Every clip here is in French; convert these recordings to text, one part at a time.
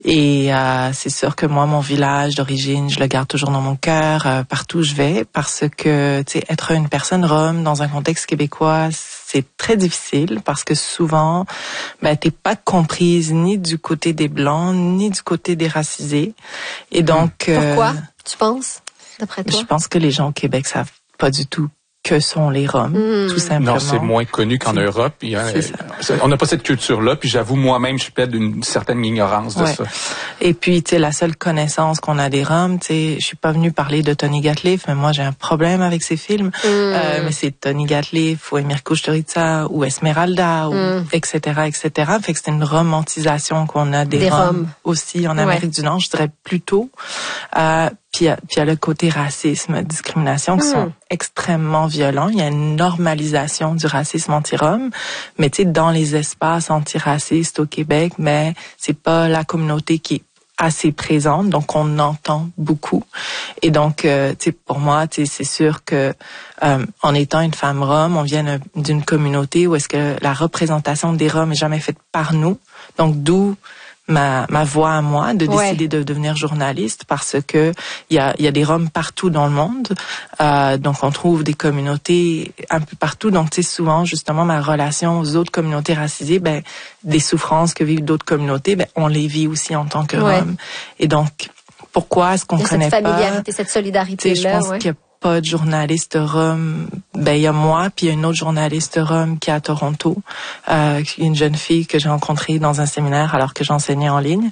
Et c'est sûr que moi, mon village d'origine, je le garde toujours dans mon cœur partout où je vais, parce que tu sais, être une personne rome dans un contexte québécois, c'est très difficile parce que souvent, t'es pas comprise ni du côté des blancs ni du côté des racisés. Et donc, pourquoi tu penses, d'après toi? Je pense que les gens au Québec savent pas du tout que sont les Roms, tout simplement. Non, c'est moins connu qu'en Europe. On n'a pas cette culture-là, puis j'avoue, moi-même, je plaide d'une certaine ignorance de ça. Et puis, tu sais, la seule connaissance qu'on a des Roms, tu sais, je suis pas venue parler de Tony Gatliff, mais moi, j'ai un problème avec ses films. Mais c'est Tony Gatliff, ou Emir Kusturica, ou Esmeralda, ou etc., etc. Fait que c'est une romantisation qu'on a des Roms aussi en Amérique du Nord, je dirais plutôt. Puis il y a le côté racisme, discrimination qui sont extrêmement violents. Il y a une normalisation du racisme anti-rom, mais tu sais, dans les espaces antiracistes au Québec, mais c'est pas la communauté qui est assez présente, donc on entend beaucoup. Et donc, tu sais, pour moi, tu sais, c'est sûr que en étant une femme rom, on vient d'une communauté où est-ce que la représentation des Roms est jamais faite par nous. Donc, d'où ma voix à moi de décider de devenir journaliste, parce que il y a des Roms partout dans le monde, donc on trouve des communautés un peu partout. Donc tu sais, souvent justement ma relation aux autres communautés racisées, des souffrances que vivent d'autres communautés, on les vit aussi en tant que Roms. Et donc pourquoi est-ce qu'on connaît pas cette familiarité, cette solidarité là? Je pense qu'il y a pas de journaliste rom. Il y a moi, puis il y a une autre journaliste rom qui est à Toronto, une jeune fille que j'ai rencontrée dans un séminaire alors que j'enseignais en ligne,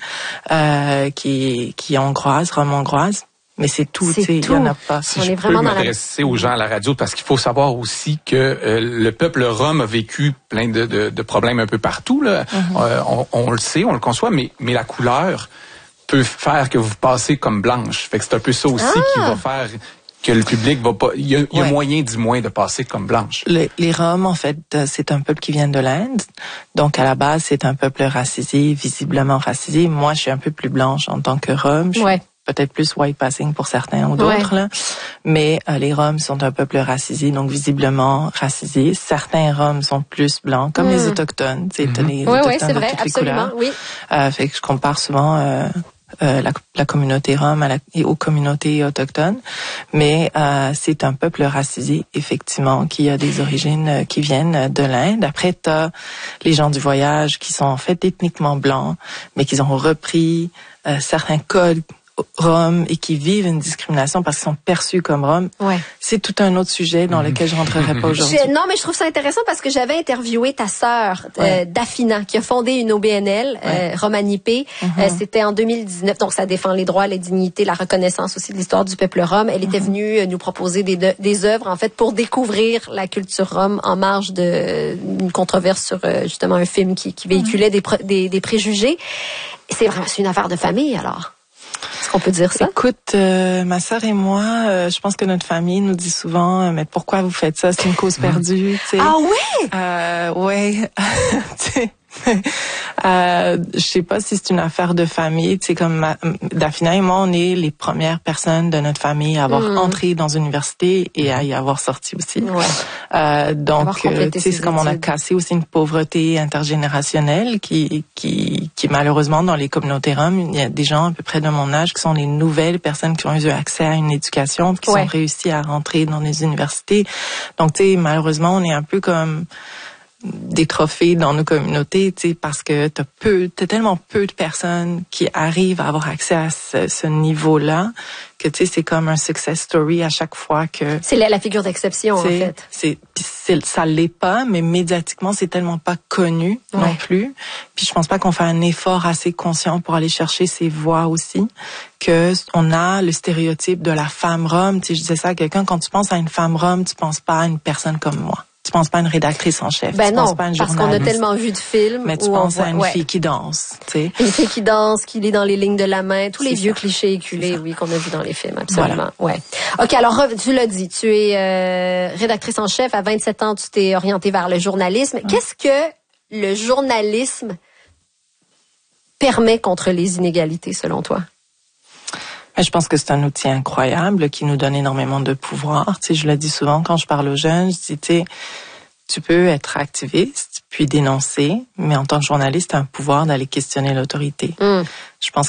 qui est hongroise, rom-hongroise. Mais c'est tout, tu sais, il y en a pas. Si je peux m'adresser aux gens à la radio, parce qu'il faut savoir aussi que le peuple rom a vécu plein de problèmes un peu partout, là. On le sait, on le conçoit, mais la couleur peut faire que vous passez comme blanche. Fait que c'est un peu ça aussi qui va faire que le public va pas. Il y a moyen du moins de passer comme blanche. Les Roms, en fait, c'est un peuple qui vient de l'Inde. Donc, à la base, c'est un peuple racisé, visiblement racisé. Moi, je suis un peu plus blanche en tant que Rom. Je suis peut-être plus white passing pour certains ou d'autres, là. Mais les Roms sont un peuple racisé, donc visiblement racisé. Certains Roms sont plus blancs, comme les Autochtones. Tu sais, les Autochtones c'est vrai, de toutes les absolument, couleurs. Fait que je compare souvent la communauté Rom et aux communautés autochtones, mais c'est un peuple racisé, effectivement, qui a des origines qui viennent de l'Inde. Après, t'as les gens du voyage qui sont en fait ethniquement blancs, mais qui ont repris certains codes Roms et qui vivent une discrimination parce qu'ils sont perçus comme Roms. C'est tout un autre sujet dans lequel je rentrerai pas aujourd'hui. Non, mais je trouve ça intéressant parce que j'avais interviewé ta sœur, Dafina, qui a fondé une OBNL, Romanipé. C'était en 2019, donc ça défend les droits, les dignités, la reconnaissance aussi de l'histoire du peuple rom. Elle était venue nous proposer des œuvres, en fait, pour découvrir la culture rom en marge d'une controverse sur justement un film qui véhiculait des préjugés. C'est une affaire de famille, alors. Est-ce qu'on peut dire ça? Écoute, ma sœur et moi, je pense que notre famille nous dit souvent, mais pourquoi vous faites ça? C'est une cause perdue, tu sais. Ah oui? Ouais. Je sais pas si c'est une affaire de famille, tu sais, comme Dafina et moi, on est les premières personnes de notre famille à avoir entré dans une université et à y avoir sorti aussi. Donc, tu sais, c'est comme on a cassé aussi une pauvreté intergénérationnelle qui malheureusement dans les communautés roms, il y a des gens à peu près de mon âge qui sont les nouvelles personnes qui ont eu accès à une éducation, qui ont réussi à rentrer dans les universités. Donc, tu sais, malheureusement, on est un peu comme des trophées dans nos communautés, tu sais, parce que t'as tellement peu de personnes qui arrivent à avoir accès à ce niveau-là que, tu sais, c'est comme un success story à chaque fois que... C'est la figure d'exception, en fait. Ça l'est pas, mais médiatiquement, c'est tellement pas connu non plus. Puis je pense pas qu'on fait un effort assez conscient pour aller chercher ces voix aussi, que on a le stéréotype de la femme rom. Tu sais, je disais ça à quelqu'un, quand tu penses à une femme rom, tu penses pas à une personne comme moi. Tu penses pas à une rédactrice en chef. Ben tu non, penses pas à une parce qu'on a tellement vu de films. Mais tu penses à une fille qui danse, tu sais. Une fille qui danse, qui lit dans les lignes de la main, tous les vieux clichés éculés, qu'on a vu dans les films, absolument. Voilà. OK, alors tu l'as dit, tu es rédactrice en chef. À 27 ans, tu t'es orientée vers le journalisme. Qu'est-ce que le journalisme permet contre les inégalités, selon toi? Je pense que c'est un outil incroyable qui nous donne énormément de pouvoir. Tu sais, je le dis souvent quand je parle aux jeunes, je dis, tu sais, tu peux être activiste, puis dénoncer, mais en tant que journaliste, tu as un pouvoir d'aller questionner l'autorité. Je pense